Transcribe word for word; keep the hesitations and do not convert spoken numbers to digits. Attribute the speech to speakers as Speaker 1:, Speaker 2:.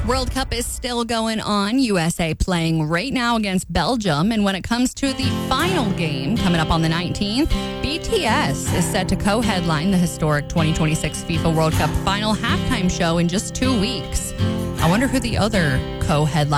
Speaker 1: World Cup is still going on. U S A playing right now against Belgium. And when it comes to the final game coming up on the nineteenth, B T S is set to co-headline the historic twenty twenty-six FIFA World Cup final halftime show in just two weeks. I wonder who the other co-headline